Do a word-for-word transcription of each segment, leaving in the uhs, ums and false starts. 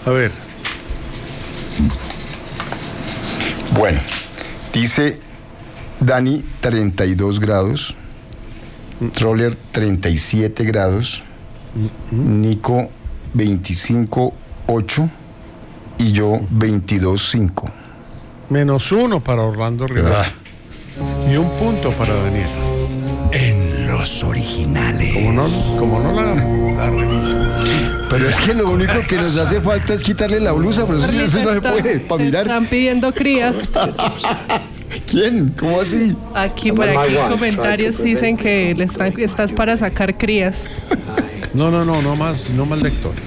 A ver. Bueno, dice Dani treinta y dos grados, Troller treinta y siete grados, Nico veinticinco ocho y yo veintidós cinco. Menos uno para Orlando Rivera. Ah. Y un punto para Daniel. En los originales. Como no, como no la, la revisa. Pero es que lo único que nos hace falta es quitarle la blusa, pero eso, eso no se puede, para mirar. Están pidiendo crías. ¿Quién? ¿Cómo así? Aquí, por aquí, comentarios dicen que le están, estás para sacar crías. No, no, no, no más, no más lectores.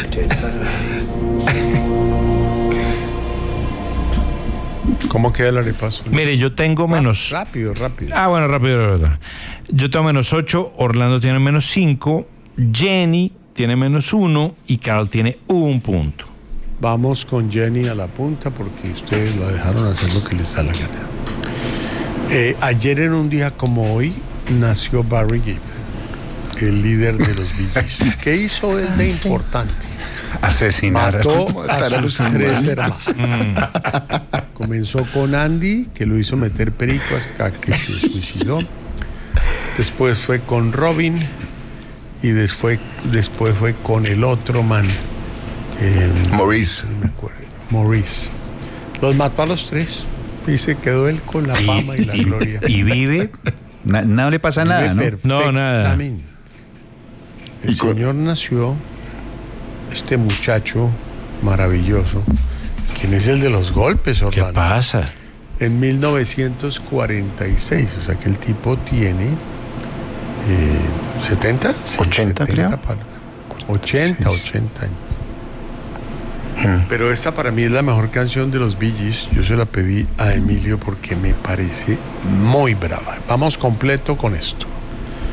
¿Cómo queda el arepaso? Mire, yo tengo menos... Ah, rápido, rápido. Ah, bueno, rápido, rápido. Yo tengo menos ocho, Orlando tiene menos cinco, Jenny tiene menos uno y Carol tiene un punto. Vamos con Jenny a la punta porque ustedes la dejaron hacer lo que les da la gana. Eh, ayer en un día como hoy nació Barry Gibb, el líder de los Bee Gees. ¿Qué hizo él de importante? Asesinar. Mató a sus tres hermanos. Comenzó con Andy, que lo hizo meter perico hasta que se suicidó. Después fue con Robin y después, después fue con el otro man. Eh, Maurice. No me acuerdo. Maurice. Los mató a los tres y se quedó él con la fama y, y la gloria. Y vive, na, no le pasa Vive nada, ¿no? No, nada. El Y con- señor nació, este muchacho maravilloso, quien es el de los golpes, ¿Qué Orlando, pasa? en mil novecientos cuarenta y seis, o sea que el tipo tiene eh, setenta, sí, ochenta, creo. palos. ochenta, ochenta años. Pero esta para mí es la mejor canción de los Bee Gees. Yo se la pedí a Emilio porque me parece muy brava. Vamos completo con esto.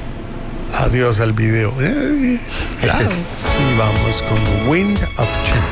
Adiós al video. Chao. Y vamos con Wind of Change.